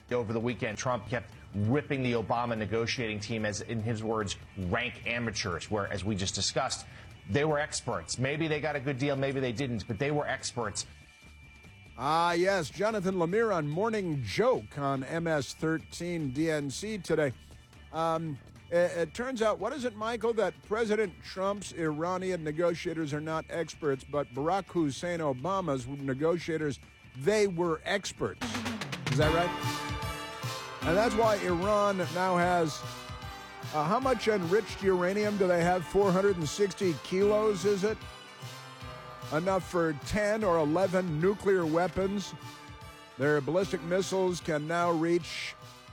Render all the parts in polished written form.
Over the weekend, Trump kept ripping the Obama negotiating team as, in his words, rank amateurs, where, as we just discussed, they were experts. Maybe they got a good deal, maybe they didn't, but they were experts. Yes, Jonathan Lemire on Morning Joke on MS-13 DNC today. It turns out, what is it, Michael, that President Trump's Iranian negotiators are not experts, but Barack Hussein Obama's negotiators, they were experts. Is that right? And that's why Iran now has, how much enriched uranium do they have? 460 kilos, is it? Enough for 10 or 11 nuclear weapons. Their ballistic missiles can now reach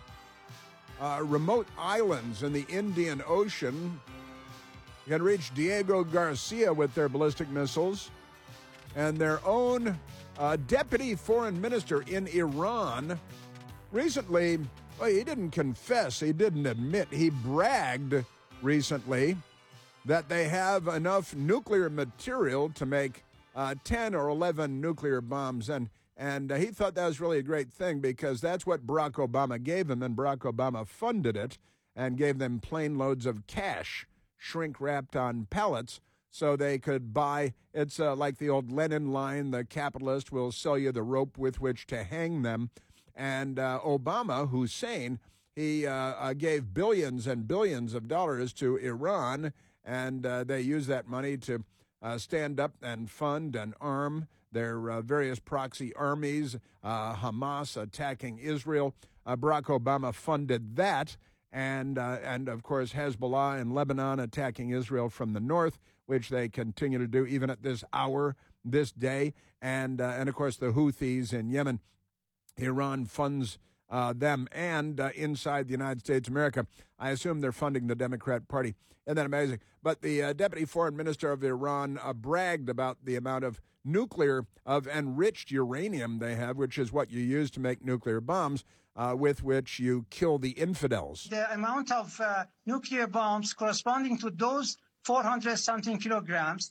remote islands in the Indian Ocean. You can reach Diego Garcia with their ballistic missiles. And their own deputy foreign minister in Iran recently, well, he didn't confess, he didn't admit, he bragged recently that they have enough nuclear material to make 10 or 11 nuclear bombs. And he thought that was really a great thing because that's what Barack Obama gave him, and Barack Obama funded it and gave them plane loads of cash, shrink-wrapped on pallets, so they could buy. It's like the old Lenin line, the capitalist will sell you the rope with which to hang them. And Obama, Hussein, he gave billions and billions of dollars to Iran, and they used that money to stand up and fund and arm their various proxy armies, Hamas attacking Israel. Barack Obama funded that, and of course Hezbollah in Lebanon attacking Israel from the north, which they continue to do even at this hour, this day, and of course the Houthis in Yemen. Iran funds them, and inside the United States of America, I assume they're funding the Democrat Party. Isn't that amazing? But the deputy foreign minister of Iran bragged about the amount of enriched uranium they have, which is what you use to make nuclear bombs, with which you kill the infidels. The amount of nuclear bombs corresponding to those 400-something kilograms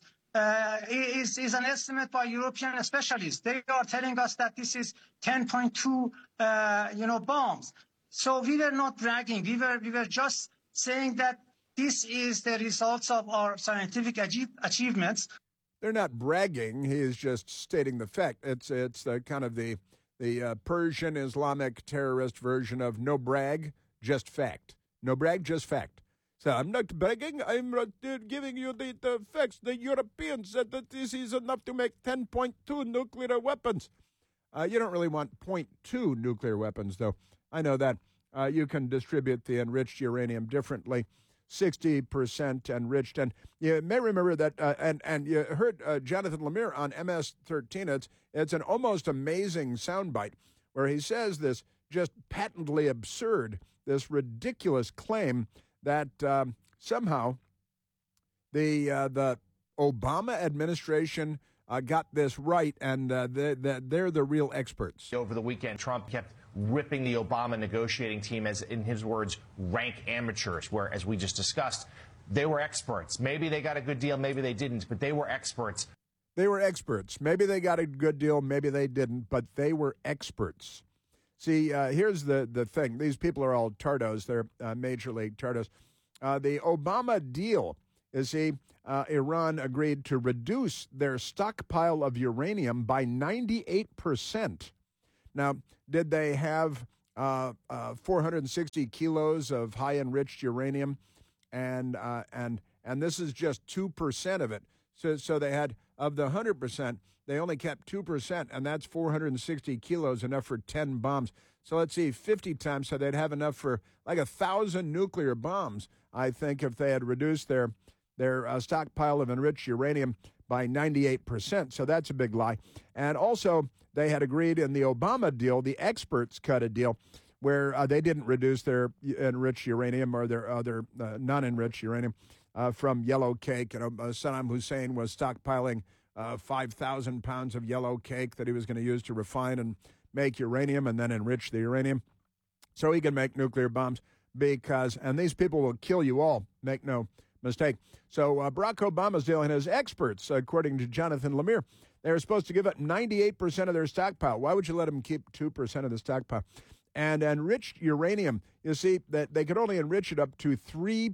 is an estimate by European specialists. They are telling us that this is 10.2, bombs. So we were not bragging. We were just saying that this is the results of our scientific achievements. They're not bragging. He is just stating the fact. It's kind of the Persian Islamic terrorist version of no brag, just fact. No brag, just fact. So I'm not bragging. I'm giving you the facts. The Europeans said that this is enough to make 10.2 nuclear weapons. You don't really want 0.2 nuclear weapons, though. I know that. You can distribute the enriched uranium differently, 60% enriched. And you may remember that, and you heard Jonathan Lemire on MS-13. It's an almost amazing soundbite where he says this just patently absurd, this ridiculous claim that somehow the Obama administration got this right, and they're the real experts. Over the weekend, Trump kept ripping the Obama negotiating team as, in his words, rank amateurs, where, as we just discussed, they were experts. Maybe they got a good deal, maybe they didn't, but they were experts. They were experts. Maybe they got a good deal, maybe they didn't, but they were experts. See, here's the thing. These people are all tardos. They're major league tardos. The Obama deal, you see, Iran agreed to reduce their stockpile of uranium by 98%. Now, did they have 460 kilos of high enriched uranium? And this is just 2% of it. So they had, of the 100%, they only kept 2%, and that's 460 kilos, enough for 10 bombs. So let's see, 50 times, so they'd have enough for like 1,000 nuclear bombs, I think, if they had reduced their stockpile of enriched uranium by 98%. So that's a big lie. And also, they had agreed in the Obama deal, the experts cut a deal where they didn't reduce their enriched uranium or their other non-enriched uranium from yellow cake. Saddam Hussein was stockpiling 5,000 pounds of yellow cake that he was going to use to refine and make uranium and then enrich the uranium so he can make nuclear bombs and these people will kill you all, make no mistake. So Barack Obama's deal and his experts, according to Jonathan Lemire, they were supposed to give up 98% of their stockpile. Why would you let them keep 2% of the stockpile? And enriched uranium, you see, that they could only enrich it up to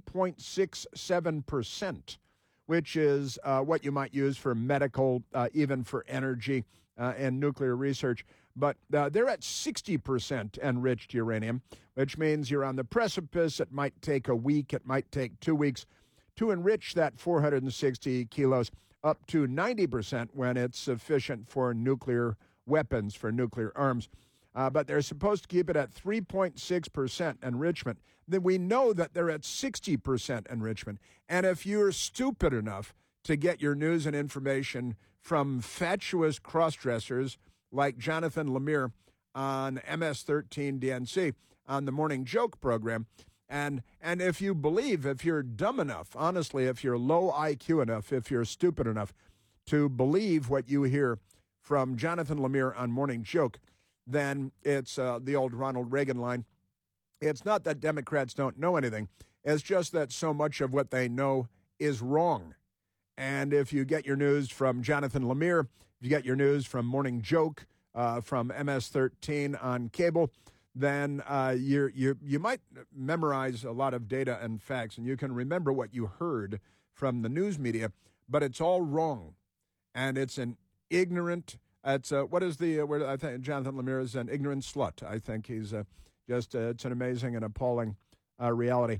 3.67%, which is what you might use for medical, even for energy and nuclear research. But they're at 60% enriched uranium, which means you're on the precipice. It might take a week, it might take 2 weeks to enrich that 460 kilos up to 90% when it's sufficient for nuclear weapons, for nuclear arms. But they're supposed to keep it at 3.6% enrichment. Then we know that they're at 60% enrichment. And if you're stupid enough to get your news and information from fatuous cross-dressers like Jonathan Lemire on MS-13 DNC on the Morning Joke program, and if you believe, if you're dumb enough, honestly, if you're low IQ enough, if you're stupid enough to believe what you hear from Jonathan Lemire on Morning Joke, then it's the old Ronald Reagan line. It's not that Democrats don't know anything. It's just that so much of what they know is wrong. And if you get your news from Jonathan Lemire, if you get your news from Morning Joke, from MS-13 on cable, then you might memorize a lot of data and facts, and you can remember what you heard from the news media, but it's all wrong. And it's an ignorant... It's what is the word? I think Jonathan Lemire is an ignorant slut. I think he's just it's an amazing and appalling reality.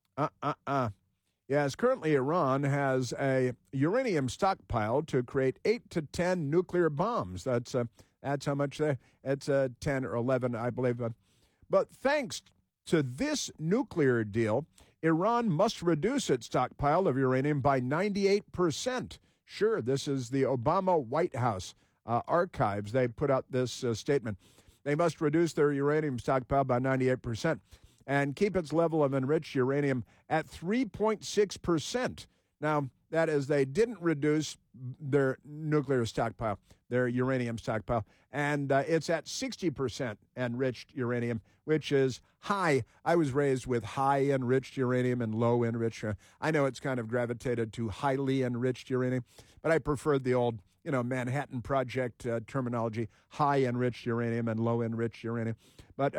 Yes, currently Iran has a uranium stockpile to create 8 to 10 nuclear bombs. That's how much it's 10 or 11, I believe. But thanks to this nuclear deal, Iran must reduce its stockpile of uranium by 98%. Sure, this is the Obama White House archives. They put out this statement. They must reduce their uranium stockpile by 98% and keep its level of enriched uranium at 3.6%. Now, that is, they didn't reduce their nuclear stockpile, their uranium stockpile, and it's at 60% enriched uranium, which is high. I was raised with high enriched uranium and low enriched. I know it's kind of gravitated to highly enriched uranium, but I preferred the old Manhattan Project terminology, high enriched uranium and low enriched uranium. But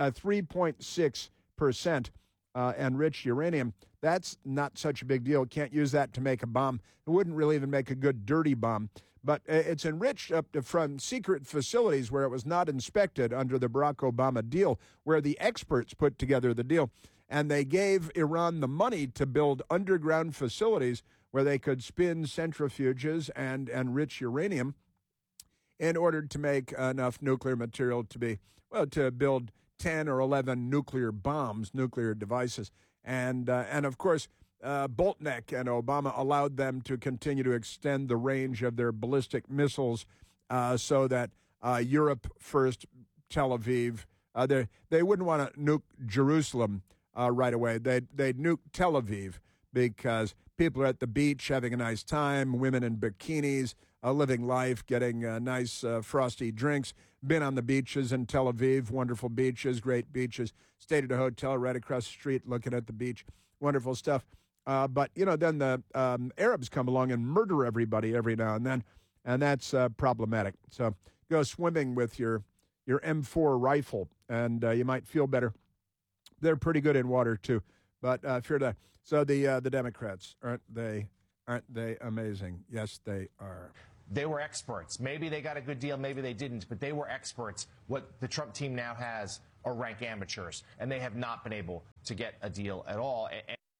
3.6% enriched uranium, that's not such a big deal. Can't use that to make a bomb. It wouldn't really even make a good dirty bomb. But it's enriched up to from secret facilities where it was not inspected under the Barack Obama deal, where the experts put together the deal. And they gave Iran the money to build underground facilities where they could spin centrifuges and enrich uranium in order to make enough nuclear material to build 10 or 11 nuclear bombs, nuclear devices. And of course, Boltneck and Obama allowed them to continue to extend the range of their ballistic missiles so that Europe first, Tel Aviv, they wouldn't want to nuke Jerusalem right away. They'd nuke Tel Aviv because people are at the beach having a nice time, women in bikinis, living life, getting nice frosty drinks, been on the beaches in Tel Aviv, wonderful beaches, great beaches, stayed at a hotel right across the street looking at the beach, wonderful stuff. But, then the Arabs come along and murder everybody every now and then, and that's problematic. So go swimming with your M4 rifle, and you might feel better. They're pretty good in water, too. But fear that. So the Democrats, aren't they amazing? Yes, they are. They were experts. Maybe they got a good deal, maybe they didn't, but they were experts. What the Trump team now has are rank amateurs, and they have not been able to get a deal at all.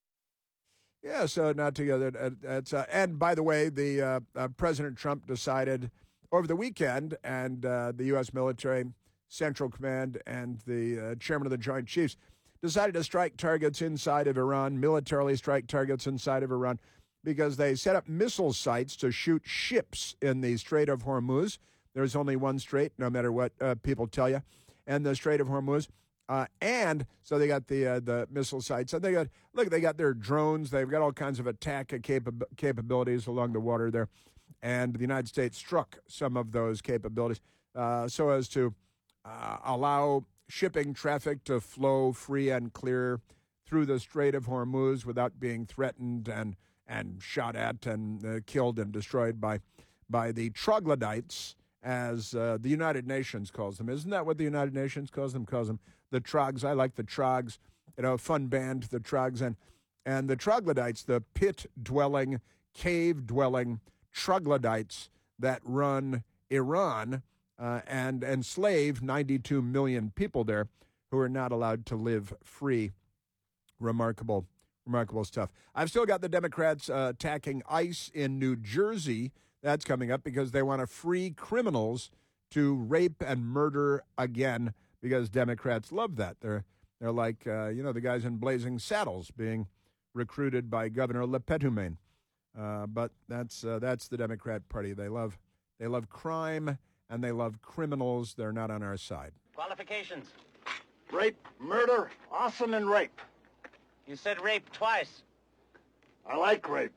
Yeah, so not together. And by the way, the President Trump decided over the weekend, and the U.S. military, Central Command, and the chairman of the Joint Chiefs decided to strike targets inside of Iran, militarily strike targets inside of Iran, because they set up missile sites to shoot ships in the Strait of Hormuz. There's only one strait, no matter what people tell you, and the Strait of Hormuz. And so they got the missile sites. And they got their drones. They've got all kinds of attack capabilities along the water there. And the United States struck some of those capabilities so as to allow shipping traffic to flow free and clear through the Strait of Hormuz without being threatened and shot at and killed and destroyed by the troglodytes as the United Nations calls them. Isn't that what the United Nations calls them? Calls them the Trogs. I like the Trogs. You know, fun band, the Trogs, and the troglodytes, the pit-dwelling, cave-dwelling troglodytes that run Iran and enslave 92 million people there who are not allowed to live free. Remarkable stuff. I've still got the Democrats attacking ICE in New Jersey. That's coming up because they want to free criminals to rape and murder again because Democrats love that. They're like, the guys in Blazing Saddles being recruited by Governor Lepetumain. But that's the Democrat Party. They love crime and they love criminals. They're not on our side. Qualifications. Rape, murder, arson, and rape. You said rape twice. I like rape.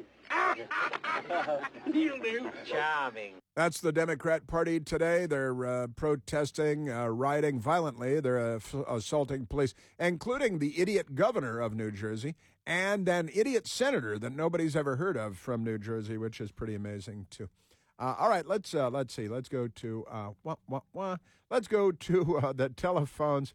Charming. That's the Democrat Party today. They're protesting, rioting violently. They're assaulting police, including the idiot governor of New Jersey and an idiot senator that nobody's ever heard of from New Jersey, which is pretty amazing too. All right, let's see. Let's go to Let's go to the telephones.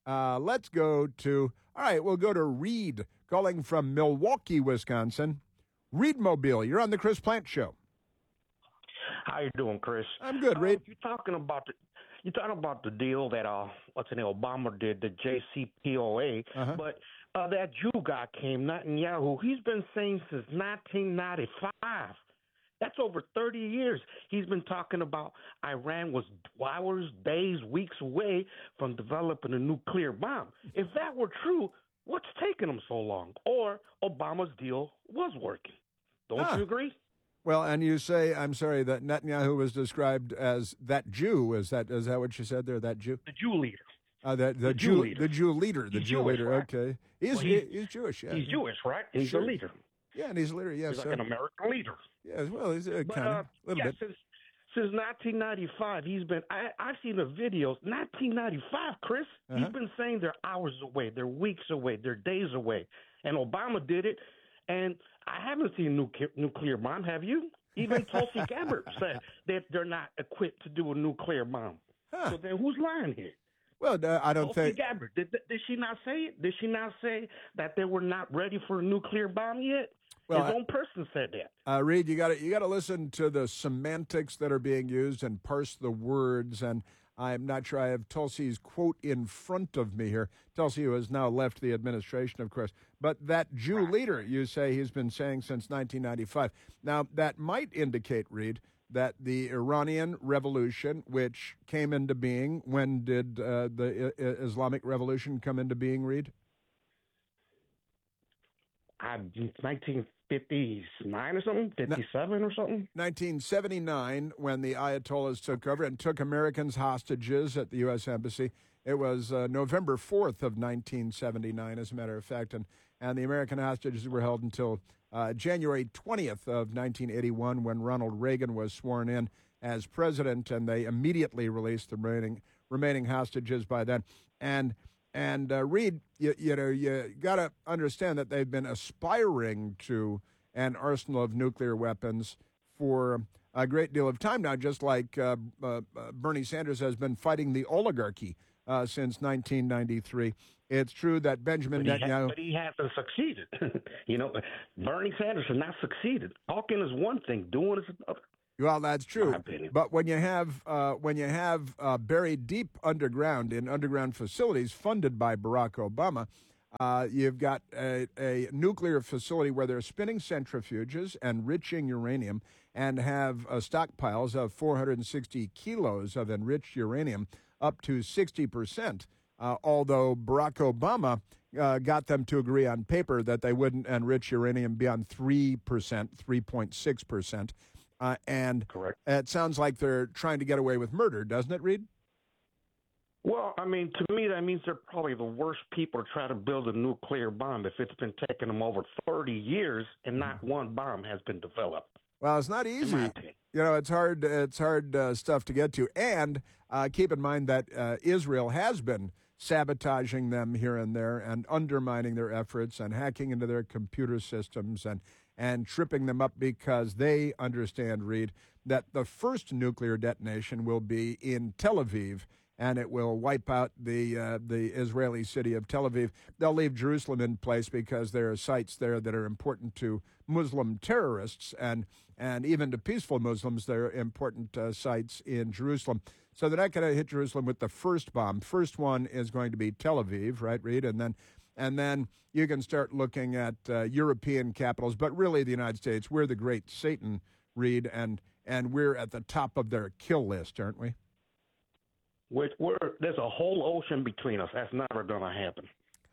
We'll go to Reed calling from Milwaukee, Wisconsin. Reed Mobile, you're on the Chris Plante Show. How you doing, Chris? I'm good, Reed. You're talking about the deal that Obama did, the JCPOA, but that Jew guy came, Netanyahu. He's been saying since 1995. That's over 30 years. He's been talking about Iran was hours, days, weeks away from developing a nuclear bomb. If that were true, what's taking them so long? Or Obama's deal was working. Don't you agree? Well, and you say, I'm sorry, that Netanyahu was described as that Jew. Is that what you said there, that Jew? The Jew leader. The Jew leader. The Jew leader, right? Okay. He's Jewish, yeah. He's Jewish, right? He's a leader. Yeah, and he's a leader, yes. He's like an American leader. Yeah, well, he's kind of, a little bit. Since 1995, he's been, I've seen the videos, 1995, Chris, he's been saying they're hours away, they're weeks away, they're days away. And Obama did it, and I haven't seen a nuclear bomb, have you? Even Tulsi Gabbard said that they're not equipped to do a nuclear bomb. So then who's lying here? Well, I don't Tulsi think... Gabbard, did she not say it? Did she not say that they were not ready for a nuclear bomb yet? Well, his own person said that. Reed, you got to listen to the semantics that are being used and parse the words. And I'm not sure I have Tulsi's quote in front of me here. Tulsi, who has now left the administration, of course. But that Jew leader, you say he's been saying since 1995. Now, that might indicate, Reed, that the Iranian Revolution, which came into being, when did the Islamic Revolution come into being, Reed? 1959 or something, 57 or something? 1979, when the Ayatollahs took over and took Americans hostages at the U.S. Embassy. It was November 4th of 1979, as a matter of fact, and the American hostages were held until January 20th of 1981, when Ronald Reagan was sworn in as president, and they immediately released the remaining hostages by then. And Reed, you got to understand that they've been aspiring to an arsenal of nuclear weapons for a great deal of time now, just like Bernie Sanders has been fighting the oligarchy since 1993. It's true that Benjamin Netanyahu... But he hasn't succeeded. Bernie Sanders has not succeeded. Talking is one thing, doing is another. Well, that's true. But when you have buried deep underground in underground facilities funded by Barack Obama, you've got a nuclear facility where they're spinning centrifuges, enriching uranium, and have stockpiles of 460 kilos of enriched uranium, up to 60%. Although Barack Obama got them to agree on paper that they wouldn't enrich uranium beyond 3%, 3.6%. And correct. It sounds like they're trying to get away with murder, doesn't it, Reed? Well, I mean, to me, that means they're probably the worst people to try to build a nuclear bomb if it's been taking them over 30 years and not one bomb has been developed. Well, it's not easy. It's hard stuff to get to. And keep in mind that Israel has been sabotaging them here and there and undermining their efforts and hacking into their computer systems and tripping them up because they understand, Reed, that the first nuclear detonation will be in Tel Aviv, and it will wipe out the Israeli city of Tel Aviv. They'll leave Jerusalem in place because there are sites there that are important to Muslim terrorists and even to peaceful Muslims. There are important sites in Jerusalem. So they're not going to hit Jerusalem with the first bomb. First one is going to be Tel Aviv, right, Reed? And then you can start looking at European capitals, but really the United States. We're the great Satan, Reed, and we're at the top of their kill list, aren't we? There's a whole ocean between us. That's never going to happen.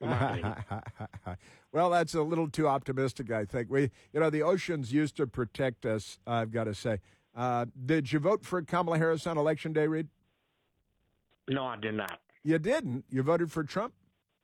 Well, that's a little too optimistic, I think. The oceans used to protect us, I've got to say. Did you vote for Kamala Harris on Election Day, Reed? No, I did not. You didn't? You voted for Trump?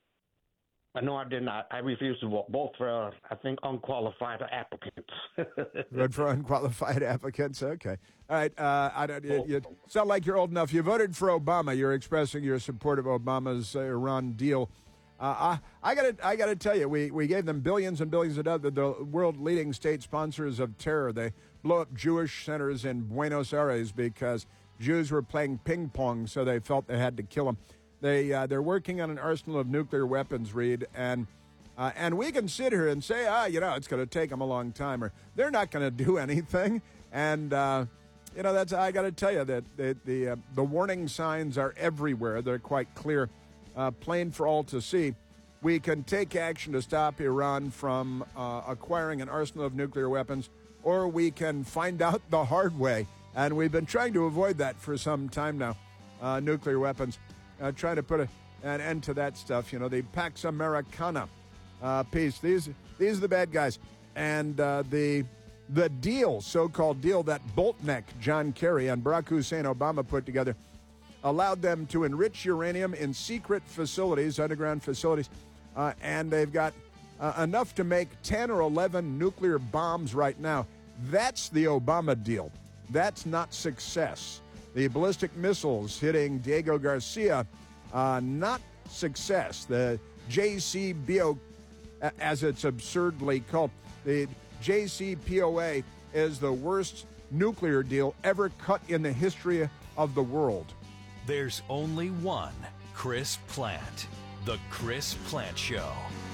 No, I did not. I refused to vote. Both for, I think, unqualified applicants. Vote for unqualified applicants? Okay. All right. You sound like you're old enough. You voted for Obama. You're expressing your support of Obama's Iran deal. I gotta tell you, we gave them billions and billions of dollars. The world leading state sponsors of terror. They blow up Jewish centers in Buenos Aires because Jews were playing ping pong, so they felt they had to kill them. They're working on an arsenal of nuclear weapons, Reed, and we can sit here and say, it's going to take them a long time, or they're not going to do anything. And that's I got to tell you that the warning signs are everywhere. They're quite clear, plain for all to see. We can take action to stop Iran from acquiring an arsenal of nuclear weapons, or we can find out the hard way. And we've been trying to avoid that for some time now. Nuclear weapons. Trying to put an end to that stuff. The Pax Americana piece. These are the bad guys. And the deal, so-called deal that Boltneck, John Kerry, and Barack Hussein Obama put together allowed them to enrich uranium in secret facilities, underground facilities, and they've got enough to make 10 or 11 nuclear bombs right now. That's the Obama deal. That's not success. The ballistic missiles hitting Diego Garcia, not success. The JCPOA, as it's absurdly called, the JCPOA is the worst nuclear deal ever cut in the history of the world. There's only one Chris Plante, The Chris Plante Show.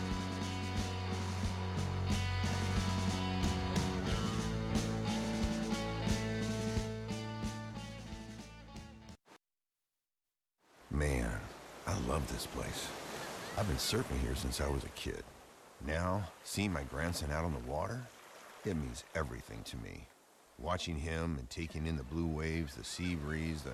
Man, I love this place. I've been surfing here since I was a kid. Now, seeing my grandson out on the water, it means everything to me. Watching him and taking in the blue waves, the sea breeze, the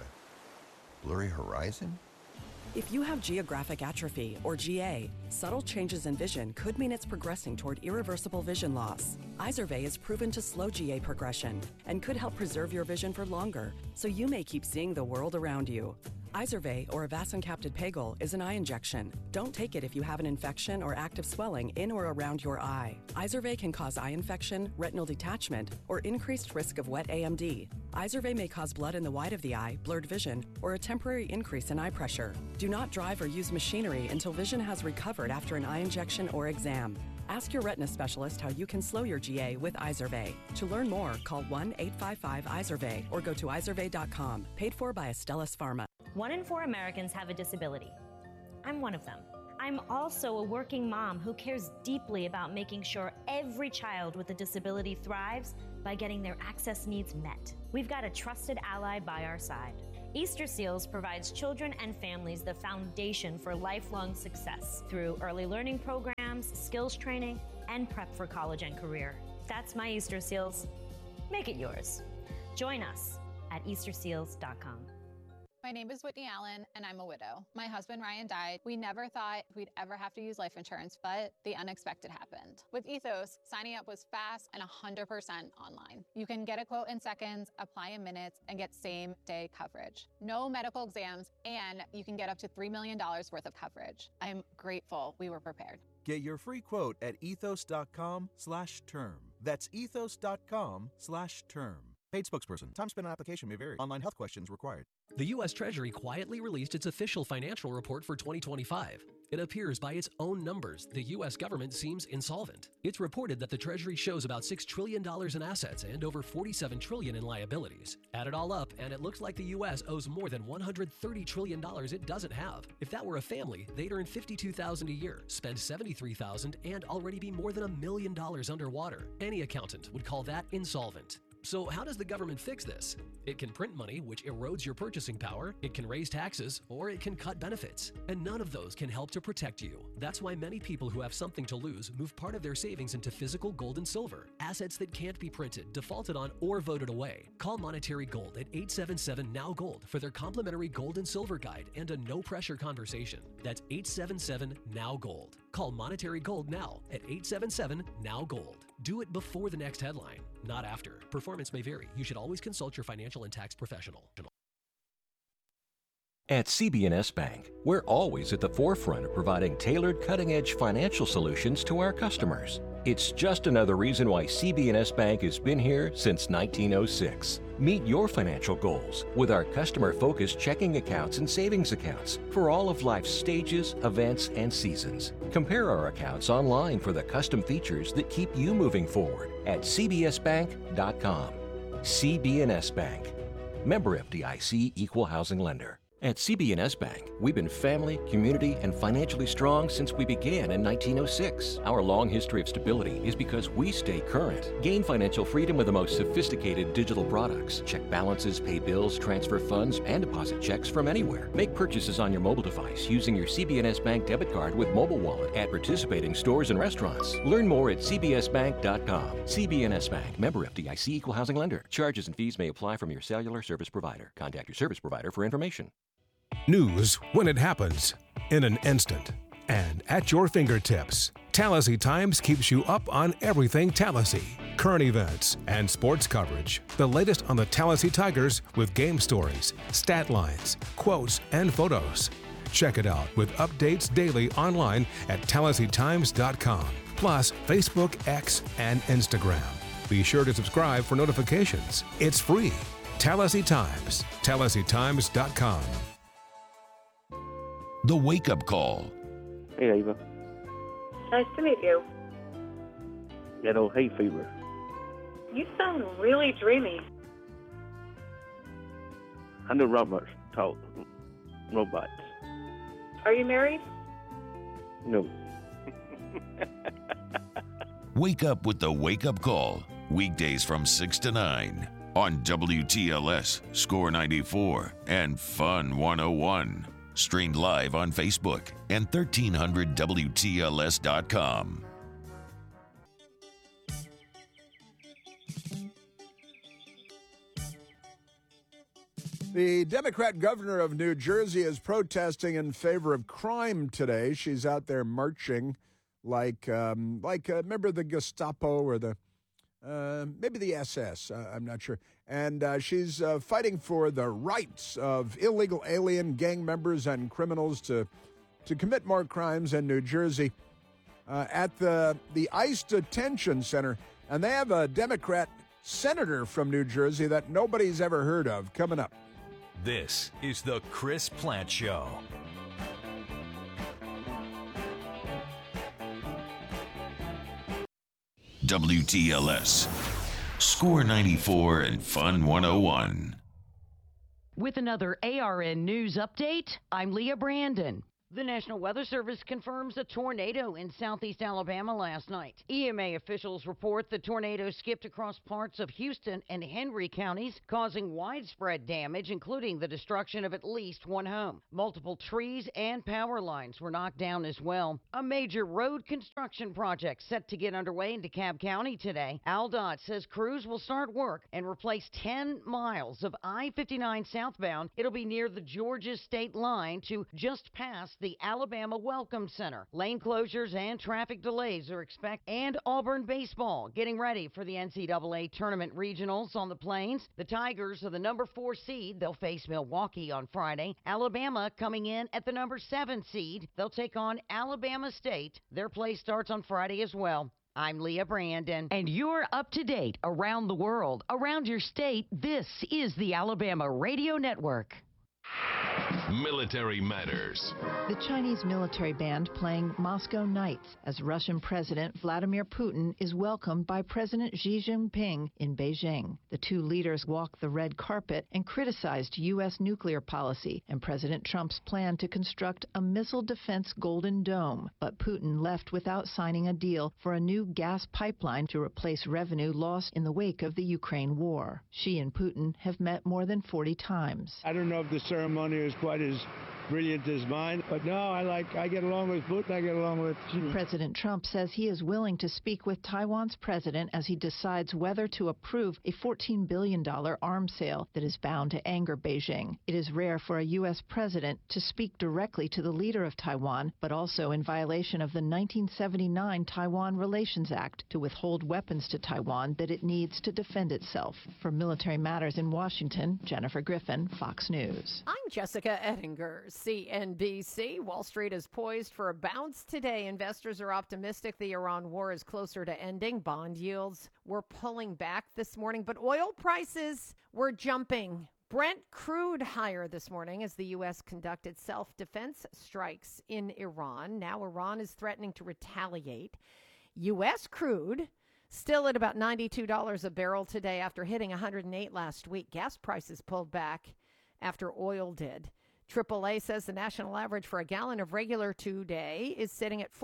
blurry horizon. If you have geographic atrophy, or GA, subtle changes in vision could mean it's progressing toward irreversible vision loss. Izervay is proven to slow GA progression and could help preserve your vision for longer, so you may keep seeing the world around you. Izervay, or avacincaptad pegol, is an eye injection. Don't take it if you have an infection or active swelling in or around your eye. Izervay can cause eye infection, retinal detachment, or increased risk of wet AMD. Izervay may cause blood in the white of the eye, blurred vision, or a temporary increase in eye pressure. Do not drive or use machinery until vision has recovered after an eye injection or exam. Ask your retina specialist how you can slow your GA with Izervay. To learn more, call 1-855-IZERVAY or go to izervay.com. Paid for by Astellas Pharma. 1 in 4 Americans have a disability. I'm one of them. I'm also a working mom who cares deeply about making sure every child with a disability thrives by getting their access needs met. We've got a trusted ally by our side. Easter Seals provides children and families the foundation for lifelong success through early learning programs, skills training, and prep for college and career. That's my Easter Seals. Make it yours. Join us at easterseals.com. My name is Whitney Allen, and I'm a widow. My husband, Ryan, died. We never thought we'd ever have to use life insurance, but the unexpected happened. With Ethos, signing up was fast and 100% online. You can get a quote in seconds, apply in minutes, and get same-day coverage. No medical exams, and you can get up to $3 million worth of coverage. I'm grateful we were prepared. Get your free quote at ethos.com/term. That's ethos.com/term. Paid spokesperson. Time spent on application may vary. Online health questions required. The U.S. Treasury quietly released its official financial report for 2025. It appears by its own numbers, the U.S. government seems insolvent. It's reported that the Treasury shows about $6 trillion in assets and over $47 trillion in liabilities. Add it all up, and it looks like the U.S. owes more than $130 trillion it doesn't have. If that were a family, they'd earn $52,000 a year, spend $73,000, and already be more than $1 million underwater. Any accountant would call that insolvent. So how does the government fix this? It can print money, which erodes your purchasing power, it can raise taxes, or it can cut benefits. And none of those can help to protect you. That's why many people who have something to lose move part of their savings into physical gold and silver, assets that can't be printed, defaulted on, or voted away. Call Monetary Gold at 877-NOW-GOLD for their complimentary gold and silver guide and a no-pressure conversation. That's 877-NOW-GOLD. Call Monetary Gold now at 877-NOW-GOLD. Do it before the next headline, not after. Performance may vary. You should always consult your financial and tax professional. At CB&S Bank, we're always at the forefront of providing tailored, cutting-edge financial solutions to our customers. It's just another reason why CB&S Bank has been here since 1906. Meet your financial goals with our customer-focused checking accounts and savings accounts for all of life's stages, events, and seasons. Compare our accounts online for the custom features that keep you moving forward at cbsbank.com. CB&S Bank. Member FDIC, Equal Housing Lender. At CB&S Bank, we've been family, community, and financially strong since we began in 1906. Our long history of stability is because we stay current. Gain financial freedom with the most sophisticated digital products. Check balances, pay bills, transfer funds, and deposit checks from anywhere. Make purchases on your mobile device using your CB&S Bank debit card with mobile wallet at participating stores and restaurants. Learn more at cbsbank.com. CB&S Bank. Member FDIC, Equal Housing Lender. Charges and fees may apply from your cellular service provider. Contact your service provider for information. News when it happens, in an instant, and at your fingertips. Tallahassee Times keeps you up on everything Tallahassee. Current events and sports coverage. The latest on the Tallahassee Tigers with game stories, stat lines, quotes, and photos. Check it out with updates daily online at TallahasseeTimes.com. Plus Facebook, X, and Instagram. Be sure to subscribe for notifications. It's free. Tallahassee Times. TallahasseeTimes.com. The Wake Up Call. Hey, Ava. Nice to meet you. Got old hay fever. You sound really dreamy. I know robots talk. Robots. Are you married? No. Wake up with the Wake Up Call. Weekdays from 6 to 9 on WTLS, Score 94, and Fun 101. Streamed live on Facebook and 1300WTLS.com. The Democrat governor of New Jersey is protesting in favor of crime today. She's out there marching like remember the Gestapo or the maybe the SS, I'm not sure. And she's fighting for the rights of illegal alien gang members and criminals to commit more crimes in New Jersey at the ICE detention center. And they have a Democrat senator from New Jersey that nobody's ever heard of coming up. This is the Chris Plant Show. WTLS, Score 94, and Fun 101. With another ARN News update, I'm Leah Brandon. The National Weather Service confirms a tornado in southeast Alabama last night. EMA officials report the tornado skipped across parts of Houston and Henry counties, causing widespread damage, including the destruction of at least one home. Multiple trees and power lines were knocked down as well. A major road construction project set to get underway in DeKalb County today. AlDOT says crews will start work and replace 10 miles of I-59 southbound. It'll be near the Georgia state line to just past the Alabama Welcome Center. Lane closures and traffic delays are expected. And Auburn baseball getting ready for the NCAA tournament regionals on the Plains. The Tigers are the number 4 seed. They'll face Milwaukee on Friday. Alabama coming in at the number 7 seed. They'll take on Alabama State. Their play starts on Friday as well. I'm Leah Brandon, and you're up to date around the world, around your state. This is the Alabama Radio Network. Military Matters. The Chinese military band playing Moscow Nights as Russian President Vladimir Putin is welcomed by President Xi Jinping in Beijing. The two leaders walked the red carpet and criticized U.S. nuclear policy and President Trump's plan to construct a missile defense Golden Dome. But Putin left without signing a deal for a new gas pipeline to replace revenue lost in the wake of the Ukraine war. Xi and Putin have met more than 40 times. I don't know if the ceremony is quite as brilliant as mine, but no, I get along with Putin, I get along with... President Trump says he is willing to speak with Taiwan's president as he decides whether to approve a $14 billion arms sale that is bound to anger Beijing. It is rare for a U.S. president to speak directly to the leader of Taiwan, but also in violation of the 1979 Taiwan Relations Act to withhold weapons to Taiwan that it needs to defend itself. For Military Matters in Washington, Jennifer Griffin, Fox News. I'm Jessica Ettinger, CNBC. Wall Street is poised for a bounce today. Investors are optimistic the Iran war is closer to ending. Bond yields were pulling back this morning, but oil prices were jumping. Brent crude higher this morning as the U.S. conducted self-defense strikes in Iran. Now Iran is threatening to retaliate. U.S. crude still at about $92 a barrel today after hitting $108 last week. Gas prices pulled back after oil did. AAA says the national average for a gallon of regular today is sitting at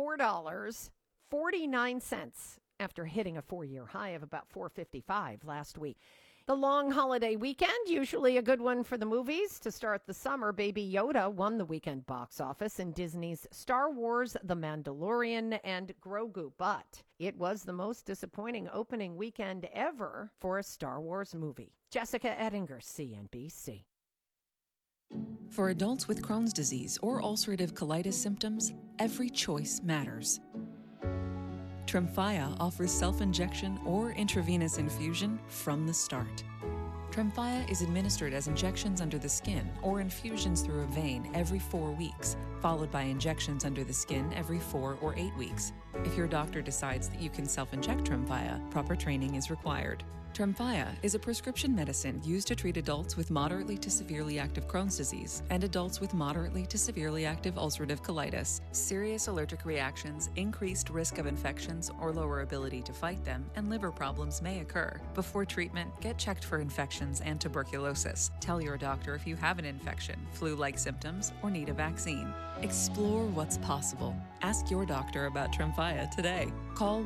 $4.49 after hitting a 4-year high of about $4.55 last week. The long holiday weekend, usually a good one for the movies. To start the summer, Baby Yoda won the weekend box office in Disney's Star Wars, The Mandalorian, and Grogu. But it was the most disappointing opening weekend ever for a Star Wars movie. Jessica Ettinger, CNBC. For adults with Crohn's disease or ulcerative colitis symptoms, every choice matters. Tremfya offers self-injection or intravenous infusion from the start. Tremfya is administered as injections under the skin or infusions through a vein every 4 weeks, followed by injections under the skin every 4 or 8 weeks. If your doctor decides that you can self-inject Tremfya, proper training is required. Tremfya is a prescription medicine used to treat adults with moderately to severely active Crohn's disease and adults with moderately to severely active ulcerative colitis. Serious allergic reactions, increased risk of infections or lower ability to fight them, and liver problems may occur. Before treatment, get checked for infections and tuberculosis. Tell your doctor if you have an infection, flu-like symptoms, or need a vaccine. Explore what's possible. Ask your doctor about Tremfya today. Call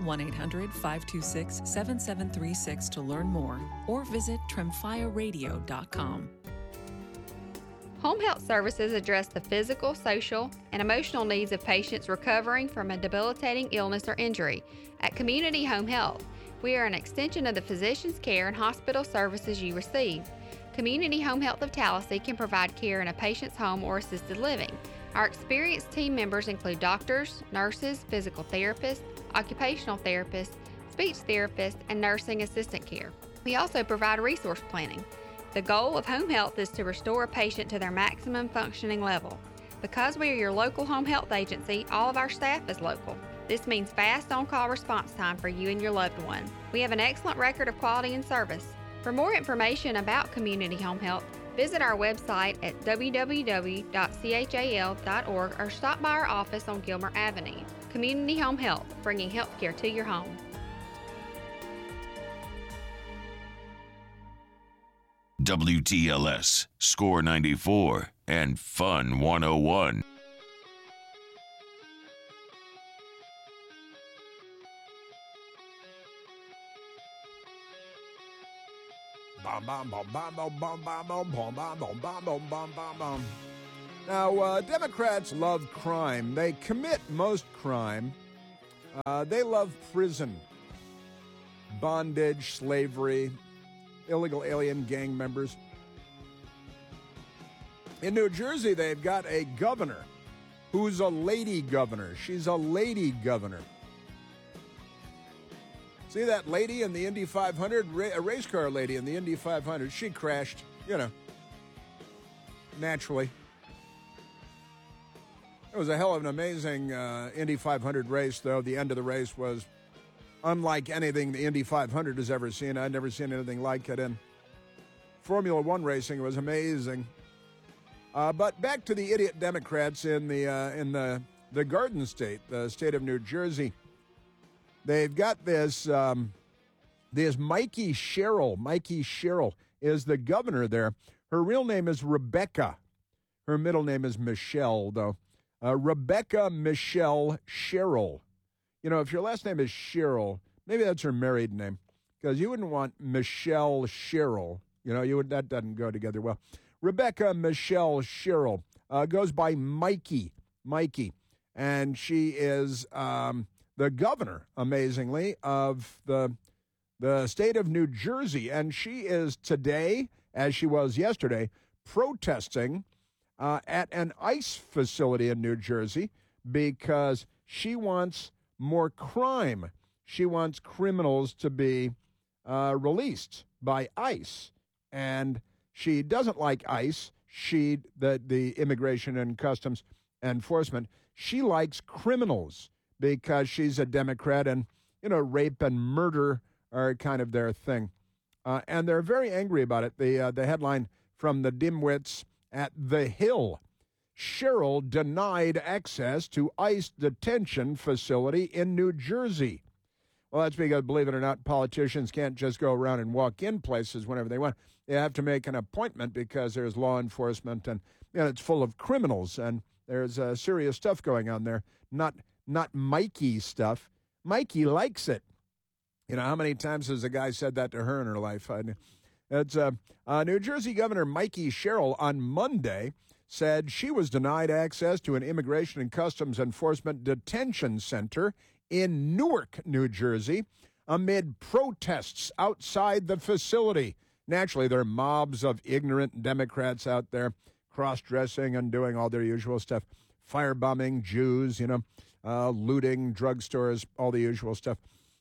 1-800-526-7736 to learn more or visit tremfyaradio.com. Home health services address the physical, social, and emotional needs of patients recovering from a debilitating illness or injury. At Community Home Health, we are an extension of the physician's care and hospital services you receive. Community Home Health of Tallahassee can provide care in a patient's home or assisted living. Our experienced team members include doctors, nurses, physical therapists, occupational therapists, speech therapists, and nursing assistant care. We also provide resource planning. The goal of home health is to restore a patient to their maximum functioning level. Because we are your local home health agency, all of our staff is local. This means fast on-call response time for you and your loved one. We have an excellent record of quality and service. For more information about Community Home Health, visit our website at www.chal.org or stop by our office on Gilmer Avenue. Community Home Health, bringing healthcare to your home. WTLS, Score 94, and Fun 101. Now, Democrats love crime. They commit most crime. They love prison, bondage, slavery, illegal alien gang members. In New Jersey, they've got a governor who's a lady governor. She's a lady governor. See that lady in the Indy 500, a race car lady in the Indy 500? She crashed, naturally. It was a hell of an amazing Indy 500 race, though. The end of the race was unlike anything the Indy 500 has ever seen. I'd never seen anything like it in Formula One racing. It was amazing. But back to the idiot Democrats in the Garden State, the state of New Jersey. They've got this Mikey Sherrill. Mikey Sherrill is the governor there. Her real name is Rebecca. Her middle name is Michelle, though. Rebecca Michelle Sherrill. You know, if your last name is Sherrill, maybe that's her married name, because you wouldn't want Michelle Sherrill. You know, that doesn't go together well. Rebecca Michelle Sherrill goes by Mikey, and she is the governor, amazingly, of the state of New Jersey, and she is today, as she was yesterday, protesting at an ICE facility in New Jersey because she wants more crime. She wants criminals to be released by ICE, and she doesn't like ICE. The Immigration and Customs Enforcement. She likes criminals because she's a Democrat, and rape and murder are kind of their thing, and they're very angry about it. The headline from the dimwits at The Hill: Sherrill denied access to ICE detention facility in New Jersey. Well, that's because, believe it or not, politicians can't just go around and walk in places whenever they want. They have to make an appointment because there's law enforcement, and it's full of criminals, and there's serious stuff going on there. Not Mikey stuff. Mikey likes it. You know, how many times has a guy said that to her in her life? It's New Jersey Governor Mikey Sherrill on Monday said she was denied access to an Immigration and Customs Enforcement detention center in Newark, New Jersey, amid protests outside the facility. Naturally, there are mobs of ignorant Democrats out there cross-dressing and doing all their usual stuff, firebombing Jews, looting drugstores, all the usual stuff.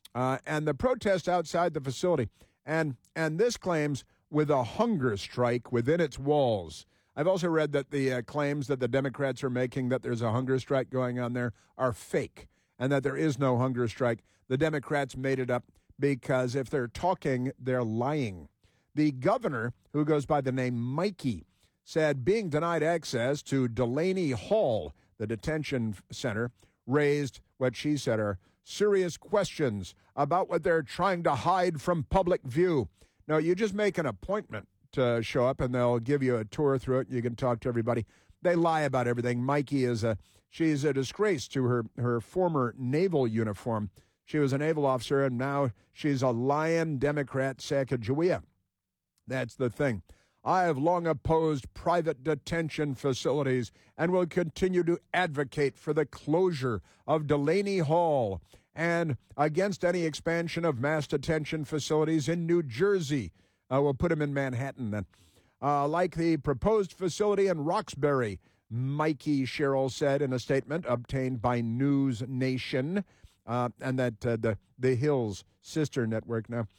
And the protest outside the facility. And this claims with a hunger strike within its walls. I've also read that the claims that the Democrats are making that there's a hunger strike going on there are fake, and that there is no hunger strike. The Democrats made it up because if they're talking, they're lying. The governor, who goes by the name Mikey, said being denied access to Delaney Hall, the detention center, raised what she said are serious questions about what they're trying to hide from public view. No, you just make an appointment to show up, and they'll give you a tour through it. You can talk to everybody. They lie about everything. Mikey she's a disgrace to her former naval uniform. She was a naval officer, and now she's a lying Democrat Sacagawea. That's the thing. I have long opposed private detention facilities and will continue to advocate for the closure of Delaney Hall and against any expansion of mass detention facilities in New Jersey. We'll put them in Manhattan then. Like the proposed facility in Roxbury, Mikey Sherrill said in a statement obtained by News Nation, and that the Hill's sister network now.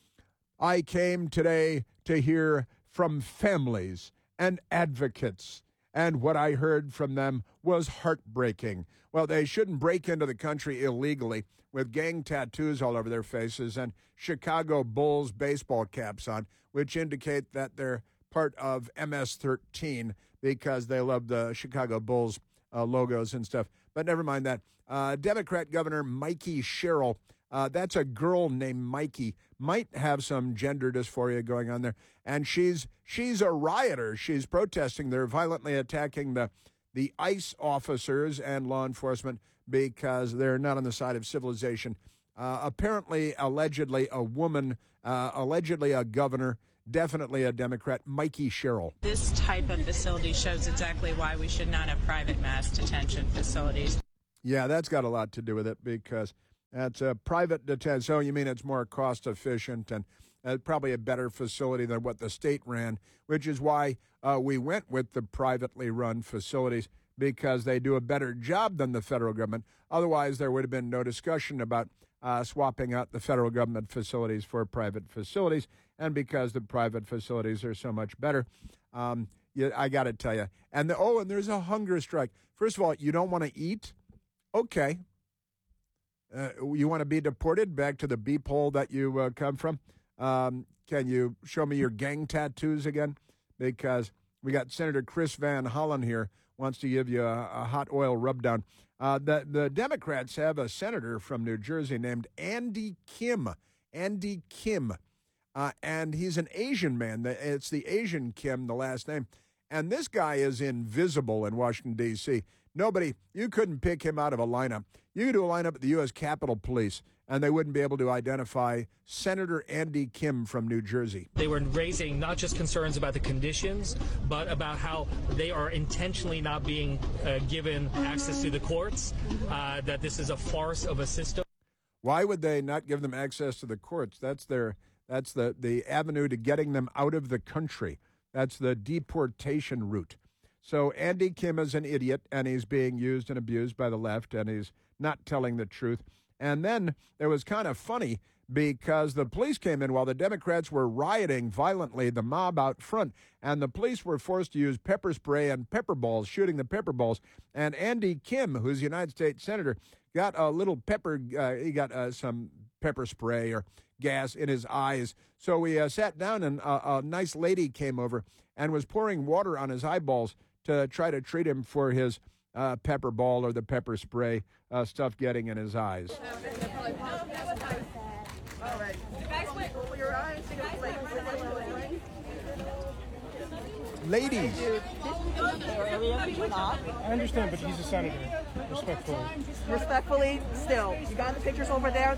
I came today to hear from families and advocates, and what I heard from them was heartbreaking. Well, they shouldn't break into the country illegally with gang tattoos all over their faces and Chicago Bulls baseball caps on, which indicate that they're part of MS-13 because they love the Chicago Bulls logos and stuff. But never mind that. Democrat Governor Mikey Sherrill, that's a girl named Mikey, might have some gender dysphoria going on there. And she's a rioter. She's protesting. They're violently attacking the ICE officers and law enforcement because they're not on the side of civilization. Apparently, allegedly, a woman, allegedly a governor, definitely a Democrat, Mikey Sherrill. This type of facility shows exactly why we should not have private mass detention facilities. Yeah, that's got a lot to do with it because that's a private detention. So you mean it's more cost efficient and probably a better facility than what the state ran, which is why we went with the privately run facilities, because they do a better job than the federal government. Otherwise, there would have been no discussion about swapping out the federal government facilities for private facilities. And because the private facilities are so much better, I got to tell you. And there's a hunger strike. First of all, you don't want to eat? Okay. You want to be deported back to the beep hole that you come from? Can you show me your gang tattoos again? Because we got Senator Chris Van Hollen here, wants to give you a hot oil rub down. The Democrats have a senator from New Jersey named Andy Kim. Andy Kim. And he's an Asian man. It's the Asian Kim, the last name. And this guy is invisible in Washington, D.C. You couldn't pick him out of a lineup. You could do a lineup at the U.S. Capitol Police, and they wouldn't be able to identify Senator Andy Kim from New Jersey. They were raising not just concerns about the conditions, but about how they are intentionally not being given access to the courts, that this is a farce of a system. Why would they not give them access to the courts? That's the avenue to getting them out of the country. That's the deportation route. So Andy Kim is an idiot, and he's being used and abused by the left, and he's not telling the truth. And then it was kind of funny because the police came in while the Democrats were rioting violently, the mob out front, and the police were forced to use pepper spray and pepper balls, shooting the pepper balls. And Andy Kim, who's a United States Senator, got a little he got some pepper spray or gas in his eyes. So we sat down, and a nice lady came over and was pouring water on his eyeballs to try to treat him for his pepper ball or the pepper spray stuff getting in his eyes. Ladies. I understand, but he's a senator. Respectfully. Respectfully, still. You got the pictures over there?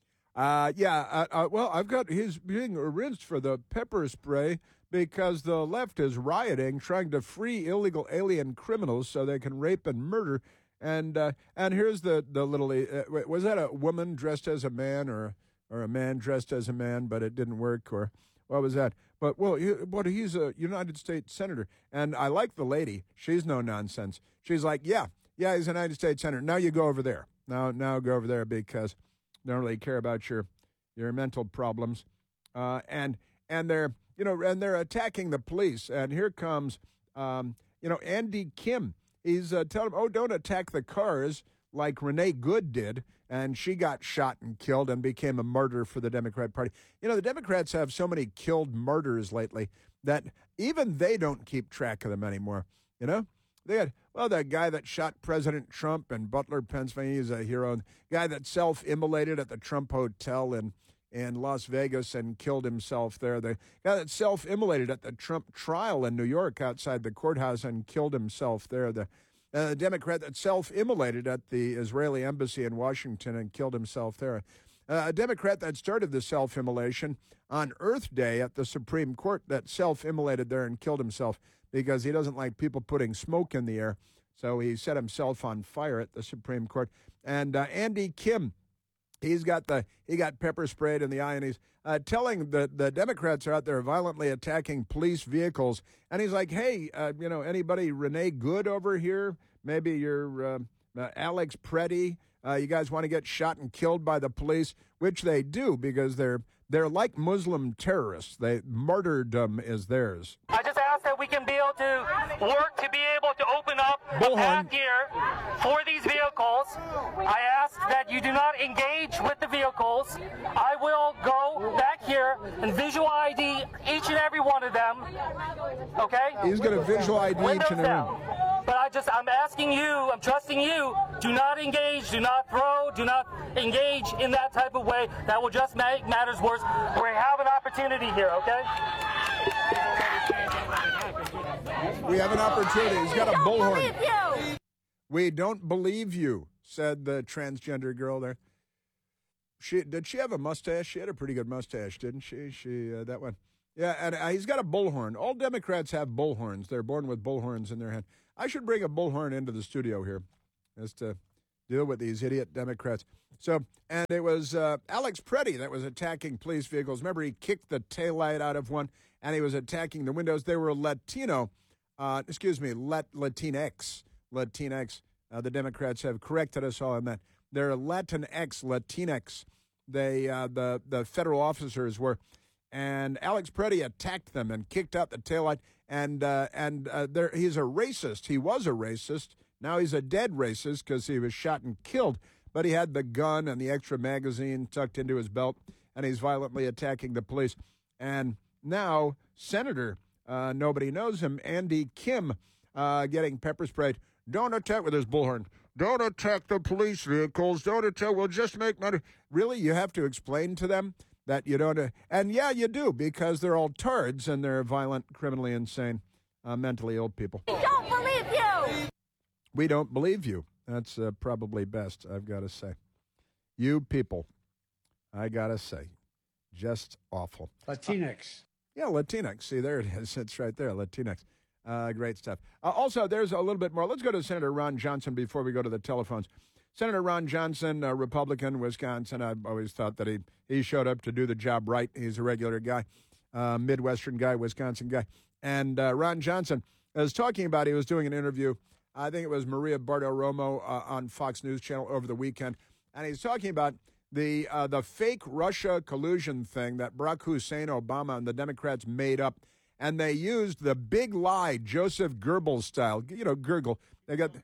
Well, I've got he's being rinsed for the pepper spray because the left is rioting, trying to free illegal alien criminals so they can rape and murder. And here's the little was that a woman dressed as a man or a man dressed as a man, but it didn't work, or what was that? But he's a United States Senator, and I like the lady. She's no nonsense. She's like, yeah, he's a United States Senator. Now you go over there. Now go over there because they don't really care about your mental problems, and they're they're attacking the police. And here comes Andy Kim. He's telling them, don't attack the cars like Renee Good did, and she got shot and killed and became a martyr for the Democrat Party. The Democrats have so many killed martyrs lately that even they don't keep track of them anymore. They had, that guy that shot President Trump in Butler, Pennsylvania, he's a hero. The guy that self-immolated at the Trump Hotel in Las Vegas and killed himself there. The guy that self-immolated at the Trump trial in New York outside the courthouse and killed himself there. The Democrat that self-immolated at the Israeli embassy in Washington and killed himself there. A Democrat that started the self-immolation on Earth Day at the Supreme Court that self-immolated there and killed himself because he doesn't like people putting smoke in the air. So he set himself on fire at the Supreme Court. And Andy Kim, he got pepper sprayed in the eye, and he's telling the Democrats are out there violently attacking police vehicles. And he's like, hey, anybody Renee Good over here? Maybe you're Alex Preddy. You guys want to get shot and killed by the police, which they do because they're like Muslim terrorists. Martyrdom is theirs. I just ask that we can be able to work to be able to open up a path here for these vehicles. I ask that you do not engage with the vehicles. I will go back here and visual ID each and every one of them. Okay? He's going to visual ID each and every one. But I'm asking you, I'm trusting you, do not engage, do not throw, do not engage in that type of way. That will just make matters worse. We have an opportunity here, okay? We have an opportunity. He's got a bullhorn. We don't believe you, said the transgender girl there. Did she have a mustache? She had a pretty good mustache, didn't she? That one. Yeah, and he's got a bullhorn. All Democrats have bullhorns. They're born with bullhorns in their hand. I should bring a bullhorn into the studio here just to deal with these idiot Democrats. So, and it was Alex Preddy that was attacking police vehicles. Remember, he kicked the taillight out of one, and he was attacking the windows. They were Latinx. The Democrats have corrected us all on that. They're Latinx. They, the federal officers were. And Alex Preddy attacked them and kicked out the taillight. And he's a racist. He was a racist. Now he's a dead racist because he was shot and killed. but he had the gun and the extra magazine tucked into his belt, and he's violently attacking the police. And now Senator, nobody knows him, Andy Kim, getting pepper sprayed. Don't attack with his bullhorn. Don't attack the police vehicles. Don't attack. We'll just make money. Really? You have to explain to them that you don't. And yeah, you do, because they're all turds and they're violent, criminally insane, mentally ill people. We don't believe you. We don't believe you. That's probably best, I've got to say. You people, I got to say, just awful. Latinx. Yeah, Latinx. See, there it is. It's right there, Latinx. Great stuff. Also, there's a little bit more. Let's go to Senator Ron Johnson before we go to the telephones. Senator Ron Johnson, Republican, Wisconsin. I've always thought that he showed up to do the job right. He's a regular guy, Midwestern guy, Wisconsin guy. And Ron Johnson was talking about, he was doing an interview, I think it was Maria Bartiromo on Fox News Channel over the weekend. And he's talking about the fake Russia collusion thing that Barack Hussein Obama and the Democrats made up. And they used the big lie, Joseph Goebbels style, Gurgle. They got,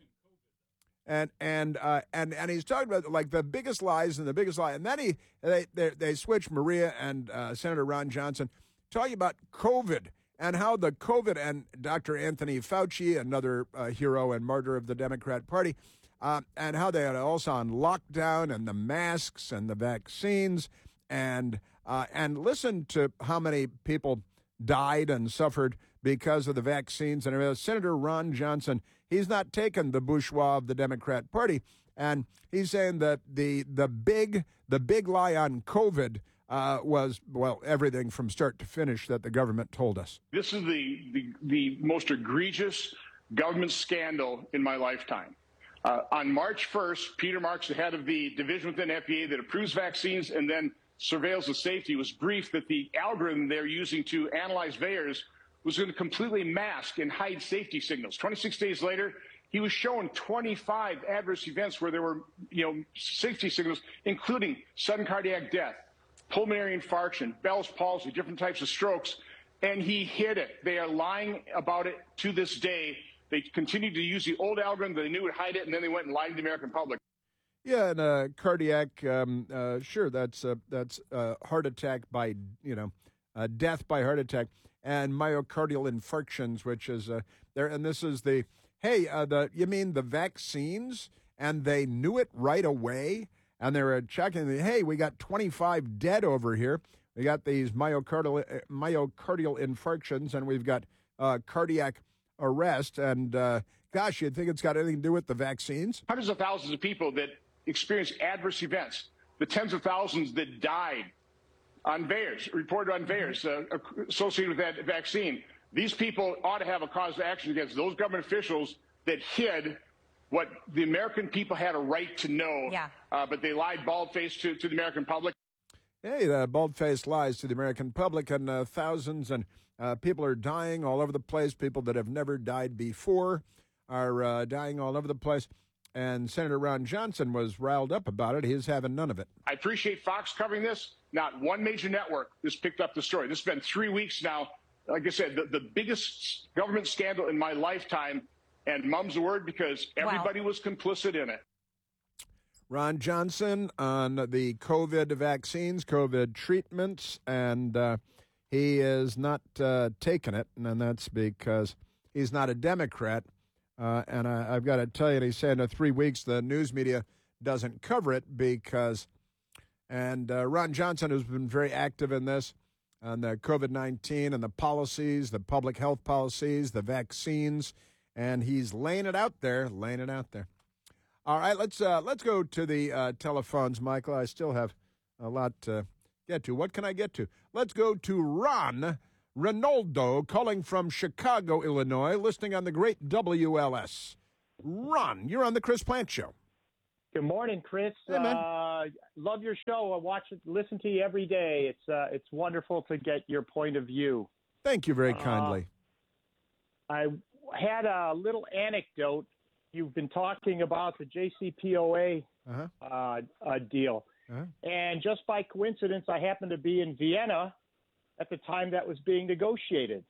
and he's talking about like the biggest lies and the biggest lie. And then they switched Maria and Senator Ron Johnson talking about COVID and how the COVID and Dr. Anthony Fauci, another hero and martyr of the Democrat Party, and how they had also on lockdown and the masks and the vaccines and listen to how many people died and suffered because of the vaccines. And Senator Ron Johnson, he's not taken the bourgeois of the Democrat Party, and he's saying that the big lie on COVID was, well, everything from start to finish that the government told us. This is the most egregious government scandal in my lifetime. On March 1st, Peter Marks, the head of the division within FDA that approves vaccines and then surveils the safety, was briefed that the algorithm they're using to analyze VAERS was going to completely mask and hide safety signals. 26 days later, he was shown 25 adverse events where there were, safety signals, including sudden cardiac death, pulmonary infarction, Bell's palsy, different types of strokes, and he hid it. They are lying about it to this day. They continued to use the old algorithm. They knew would hide it, and then they went and lied to the American public. Yeah, and cardiac, sure, that's heart attack by, death by heart attack, and myocardial infarctions, which is there. And this is you mean the vaccines? And they knew it right away, and they were checking. Hey, we got 25 dead over here. We got these myocardial infarctions, and we've got cardiac arrest. And gosh, you'd think it's got anything to do with the vaccines? Hundreds of thousands of people that experienced adverse events, the tens of thousands that died on VAERS, reported on VAERS, associated with that vaccine. These people ought to have a cause of action against those government officials that hid what the American people had a right to know, but they lied bald-faced to the American public. Hey, the bald-faced lies to the American public, and thousands and people are dying all over the place. People that have never died before are dying all over the place. And Senator Ron Johnson was riled up about it. He's having none of it. I appreciate Fox covering this. Not one major network has picked up the story. This has been 3 weeks now. Like I said, the biggest government scandal in my lifetime. And mum's the word, because everybody was complicit in it. Ron Johnson on the COVID vaccines, COVID treatments, and he is not taking it. And that's because he's not a Democrat. And I've got to tell you, he's saying in 3 weeks the news media doesn't cover it because, and Ron Johnson has been very active in this, on the COVID-19 and the policies, the public health policies, the vaccines, and he's laying it out there. All right, let's go to the telephones, Michael. I still have a lot to get to. What can I get to? Let's go to Ron Ronaldo, calling from Chicago, Illinois, listening on the great WLS. Ron, you're on the Chris Plante Show. Good morning, Chris. Hey, man. Love your show. I watch it, listen to you every day. It's wonderful to get your point of view. Thank you very kindly. I had a little anecdote. You've been talking about the JCPOA deal. And just by coincidence, I happened to be in Vienna at the time that was being negotiated.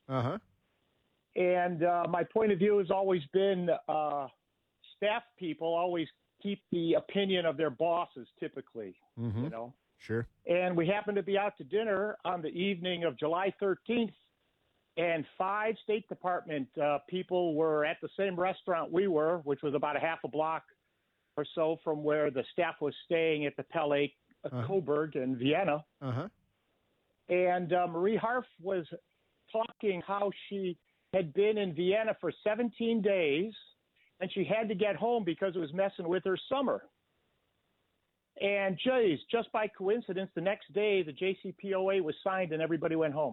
And my point of view has always been staff people always keep the opinion of their bosses, typically, Mm-hmm. you know. Sure. And we happened to be out to dinner on the evening of July 13th, and 5 State Department people were at the same restaurant we were, which was about a half a block or so from where the staff was staying at the Palais Coburg in Vienna. Uh-huh. And Marie Harf was talking how she had been in Vienna for 17 days, and she had to get home because it was messing with her summer. And, geez, just by coincidence, the next day the JCPOA was signed and everybody went home.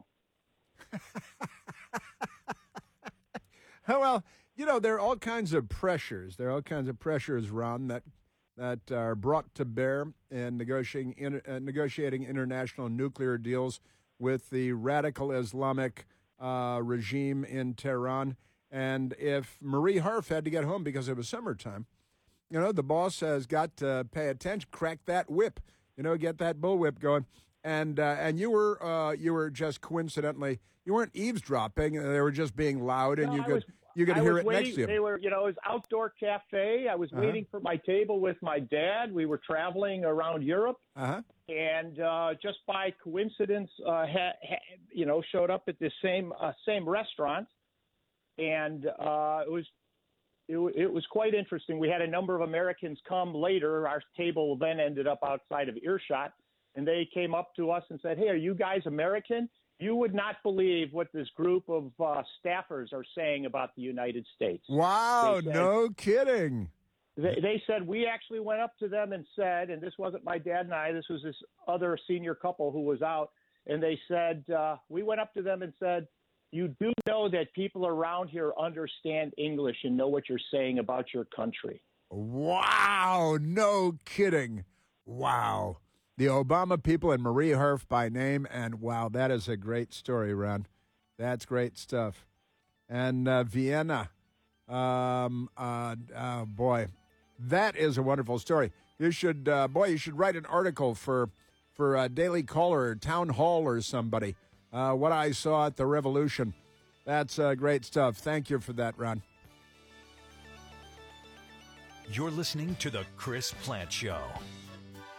Well, you know, there are all kinds of pressures. There are all kinds of pressures, Ron, that are brought to bear in negotiating international nuclear deals with the radical Islamic regime in Tehran. And if Marie Harf had to get home because it was summertime, you know, the boss has got to pay attention, crack that whip, you know, get that bullwhip going. And you were just coincidentally, you weren't eavesdropping. They were just being loud, and you could hear it next to you. They were, you know, it was outdoor cafe. I was waiting for my table with my dad. We were traveling around Europe, and just by coincidence, showed up at the same restaurant, and it was quite interesting. We had a number of Americans come later. Our table then ended up outside of earshot, and they came up to us and said, "Hey, are you guys American? You would not believe what this group of staffers are saying about the United States." Wow, no kidding. They said, we actually went up to them and said, and this wasn't my dad and I, this was this other senior couple who was out, and they said, we went up to them and said, you do know that people around here understand English and know what you're saying about your country. Wow, no kidding. Wow. The Obama people and Marie Harf by name, and wow, that is a great story, Ron. That's great stuff. And Vienna, boy, that is a wonderful story. You should, you should write an article for Daily Caller or Town Hall or somebody. What I saw at the Revolution. That's great stuff. Thank you for that, Ron. You're listening to The Chris Plante Show.